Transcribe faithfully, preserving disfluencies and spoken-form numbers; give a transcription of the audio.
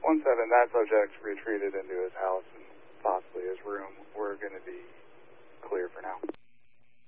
one seven, that subject retreated into his house and